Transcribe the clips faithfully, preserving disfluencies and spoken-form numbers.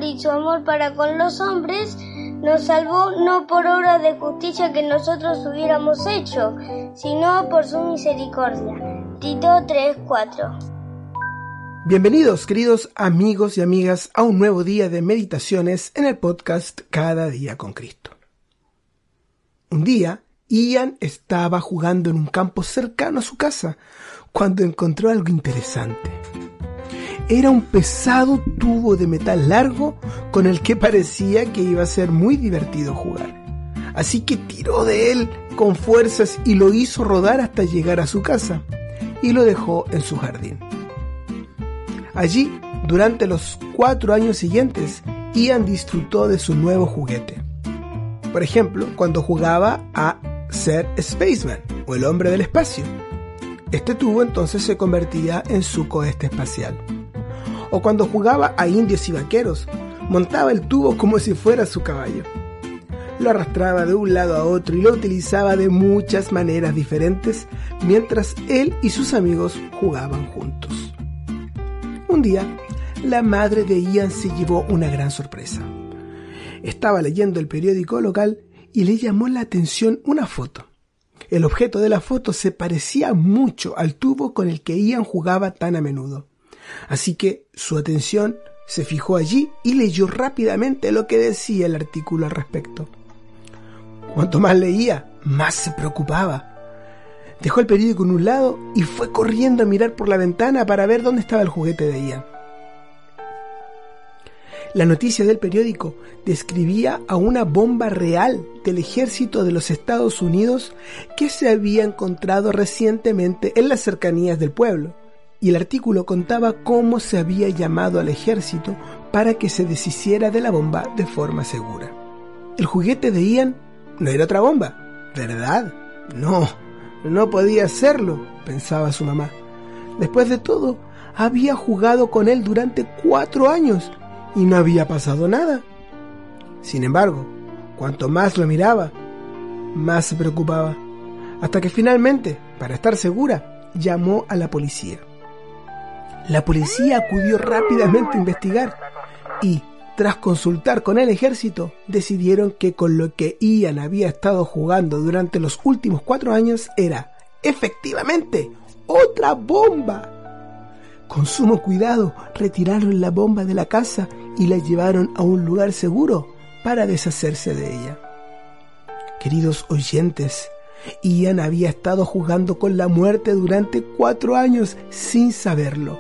y su amor para con los hombres, nos salvó no por obra de justicia que nosotros hubiéramos hecho, sino por su misericordia. Tito tres cuatro. Bienvenidos, queridos amigos y amigas, a un nuevo día de meditaciones en el podcast Cada Día con Cristo. Un día, Ian estaba jugando en un campo cercano a su casa cuando encontró algo interesante. Era un pesado tubo de metal largo con el que parecía que iba a ser muy divertido jugar. Así que tiró de él con fuerzas y lo hizo rodar hasta llegar a su casa y lo dejó en su jardín. Allí, durante los cuatro años siguientes, Ian disfrutó de su nuevo juguete. Por ejemplo, cuando jugaba a ser Spaceman o el hombre del espacio. Este tubo entonces se convertía en su cohete espacial. O cuando jugaba a indios y vaqueros, montaba el tubo como si fuera su caballo. Lo arrastraba de un lado a otro y lo utilizaba de muchas maneras diferentes mientras él y sus amigos jugaban juntos. Un día, la madre de Ian se llevó una gran sorpresa. Estaba leyendo el periódico local y le llamó la atención una foto. El objeto de la foto se parecía mucho al tubo con el que Ian jugaba tan a menudo. Así que su atención se fijó allí y leyó rápidamente lo que decía el artículo al respecto. Cuanto más leía, más se preocupaba. Dejó el periódico en un lado y fue corriendo a mirar por la ventana para ver dónde estaba el juguete de Ian. La noticia del periódico describía a una bomba real del ejército de los Estados Unidos que se había encontrado recientemente en las cercanías del pueblo. Y el artículo contaba cómo se había llamado al ejército para que se deshiciera de la bomba de forma segura. El juguete de Ian no era otra bomba, ¿verdad? No, no podía serlo, pensaba su mamá. Después de todo, había jugado con él durante cuatro años y no había pasado nada. Sin embargo, cuanto más lo miraba, más se preocupaba, hasta que finalmente, para estar segura, llamó a la policía. La policía acudió rápidamente a investigar y, tras consultar con el ejército, decidieron que con lo que Ian había estado jugando durante los últimos cuatro años era, efectivamente, otra bomba. Con sumo cuidado, retiraron la bomba de la casa y la llevaron a un lugar seguro para deshacerse de ella. Queridos oyentes, Ian había estado jugando con la muerte durante cuatro años sin saberlo.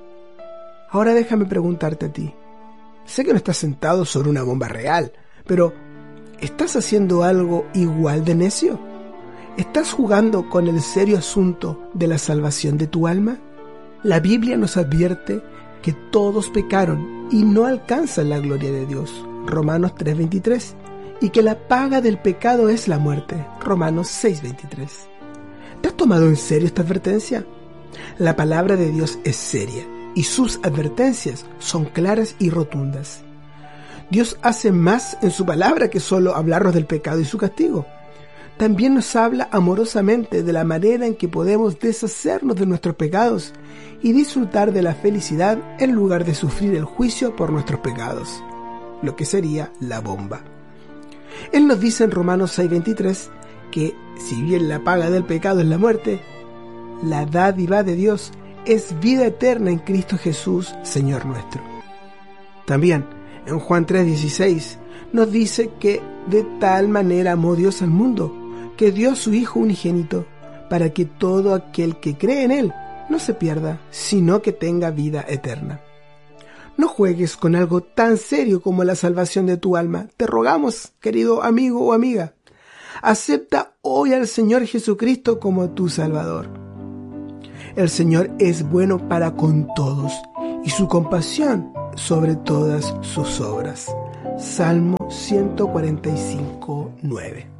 Ahora déjame preguntarte a ti. Sé que no estás sentado sobre una bomba real, pero ¿estás haciendo algo igual de necio? ¿Estás jugando con el serio asunto de la salvación de tu alma? La Biblia nos advierte que todos pecaron y no alcanzan la gloria de Dios, Romanos tres veintitrés, y que la paga del pecado es la muerte, Romanos seis veintitrés. ¿Te has tomado en serio esta advertencia? La palabra de Dios es seria y sus advertencias son claras y rotundas. Dios hace más en su palabra que solo hablarnos del pecado y su castigo. También nos habla amorosamente de la manera en que podemos deshacernos de nuestros pecados y disfrutar de la felicidad en lugar de sufrir el juicio por nuestros pecados, lo que sería la bomba. Él nos dice en Romanos seis veintitrés que, si bien la paga del pecado es la muerte, la dádiva de Dios es vida eterna en Cristo Jesús, Señor nuestro. También, en Juan tres dieciséis, nos dice que de tal manera amó Dios al mundo, que dio a su Hijo unigénito, para que todo aquel que cree en Él no se pierda, sino que tenga vida eterna. No juegues con algo tan serio como la salvación de tu alma. Te rogamos, querido amigo o amiga, acepta hoy al Señor Jesucristo como tu Salvador. El Señor es bueno para con todos y su compasión sobre todas sus obras. Salmo ciento cuarenta y cinco, nueve.